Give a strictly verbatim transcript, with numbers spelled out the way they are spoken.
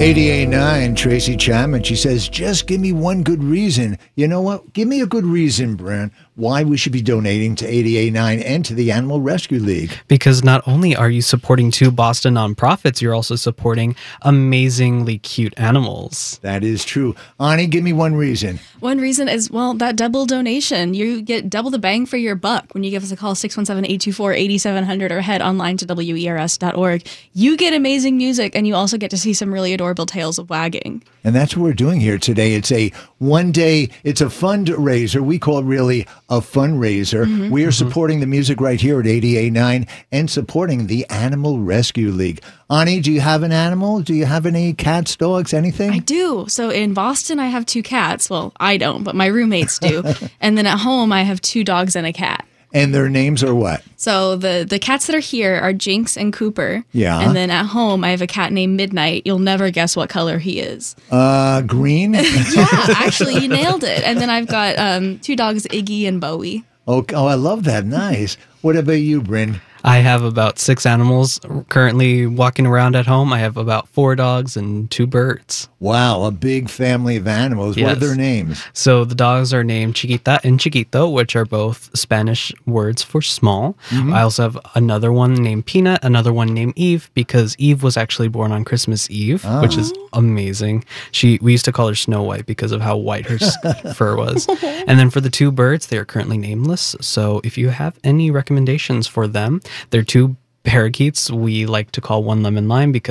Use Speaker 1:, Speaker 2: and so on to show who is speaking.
Speaker 1: eighty-eight point nine, Tracy Chapman. She says, just give me one good reason. You know what? Give me a good reason, Brent, why we should be donating to eighty-eight point nine and to the Animal Rescue League.
Speaker 2: Because not only are you supporting two Boston nonprofits, you're also supporting amazingly cute animals.
Speaker 1: That is true. Ani, give me one reason.
Speaker 3: One reason is, well, that double donation. You get double the bang for your buck when you give us a call, six one seven, eight two four, eight seven zero zero, or head online to W E R S dot org. You get amazing music, and you also get to see some really adorable tales of wagging.
Speaker 1: And that's what we're doing here today. It's a one day, it's a fundraiser. We call it really a fundraiser. Mm-hmm. We are mm-hmm. supporting the music right here at eighty-eight point nine and supporting the Animal Rescue League. Ani, do you have an animal? Do you have any cats, dogs, anything?
Speaker 3: I do. So in Boston, I have two cats. Well, I don't, but my roommates do. And then at home, I have two dogs and a cat.
Speaker 1: And their names are what?
Speaker 3: So the, the cats that are here are Jinx and Cooper.
Speaker 1: Yeah.
Speaker 3: And then at home, I have a cat named Midnight. You'll never guess what color he is.
Speaker 1: Uh, green?
Speaker 3: Yeah, actually, you nailed it. And then I've got um, two dogs, Iggy and Bowie.
Speaker 1: Oh, oh, I love that. Nice. What about you, Bryn?
Speaker 2: I have about six animals currently walking around at home. I have about four dogs and two birds.
Speaker 1: Wow, a big family of animals.
Speaker 2: Yes.
Speaker 1: What are their names?
Speaker 2: So the dogs are named Chiquita and Chiquito, which are both Spanish words for small. Mm-hmm. I also have another one named Peanut, another one named Eve, because Eve was actually born on Christmas Eve, oh. which is amazing. She We used to call her Snow White because of how white her fur was. And then for the two birds, they are currently nameless. So if you have any recommendations for them, they're two parakeets we like to call one lemon lime because